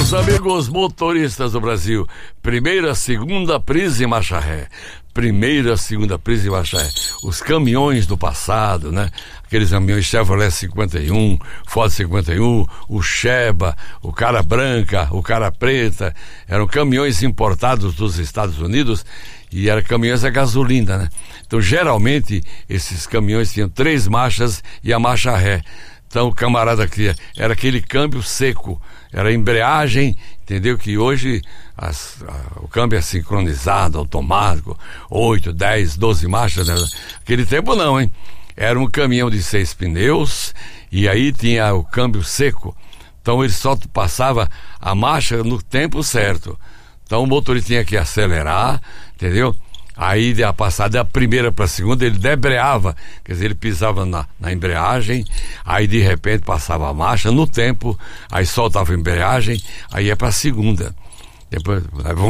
Meus amigos motoristas do Brasil, primeira, segunda, prise e marcha ré. Primeira, segunda, prise e marcha ré. Os caminhões do passado, né? Aqueles caminhões Chevrolet 51, Ford 51, o Sheba, o Cara Branca, o Cara Preta. Eram caminhões importados dos Estados Unidos e eram caminhões a gasolina, né? Então, geralmente, esses caminhões tinham 3 marchas e a marcha ré. Então o camarada que era aquele câmbio seco, era embreagem, entendeu? Que hoje o câmbio é sincronizado, automático, 8, 10, 12 marchas, né? Aquele tempo não, hein? Era um caminhão de 6 pneus e aí tinha o câmbio seco. Então ele só passava a marcha no tempo certo. Então o motorista tinha que acelerar, entendeu? Aí, a passada da primeira para a segunda, ele debreava, quer dizer, ele pisava na embreagem, aí de repente passava a marcha no tempo, aí soltava a embreagem, aí ia para a segunda. Depois,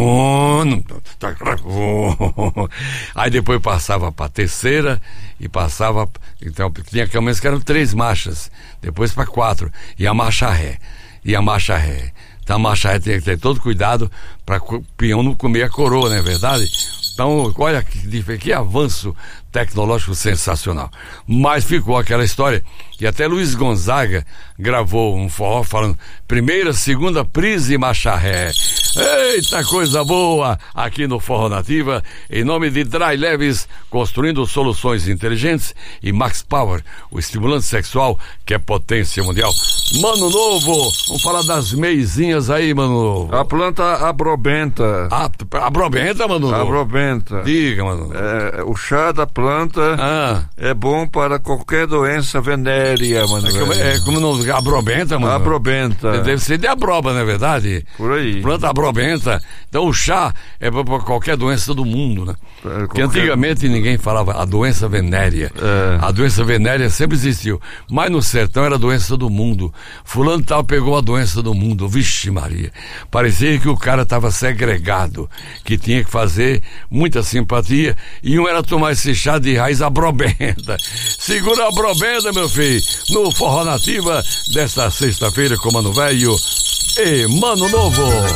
aí depois passava para a terceira e passava, então tinha caminhões que eram 3 marchas, depois para 4, e a marcha ré. Então a marcha ré tem que ter todo cuidado para o peão não comer a coroa, não é verdade? Então, olha que avanço tecnológico sensacional. Mas ficou aquela história que até Luiz Gonzaga gravou um forró falando primeira, segunda, prise e marcha ré. Eita coisa boa aqui no Forró Nativa, em nome de Dry Leves, construindo soluções inteligentes, e Max Power, o estimulante sexual que é potência mundial. Mano Novo, vamos falar das meizinhas aí, Mano Novo. A planta abrobenta. Abrobenta, Mano Novo? Abrobenta. Diga, Mano Novo. O chá da planta é bom para qualquer doença venérea, Mano. Como não? Abrobenta, Mano? Abrobenta. Deve ser de abroba, não é verdade? Por aí. Planta abrobenta. Então o chá é para qualquer doença do mundo, né? Porque antigamente ninguém falava a doença venérea. A doença venérea sempre existiu, mas no sertão era a doença do mundo. Fulano tal pegou a doença do mundo. Vixe Maria, parecia que o cara estava segregado, que tinha que fazer muita simpatia, e um era tomar esse chá de raiz abrobenta. Segura a abrobenta, meu filho, no Forró Nativa desta sexta-feira com Mano Velho e Mano Novo.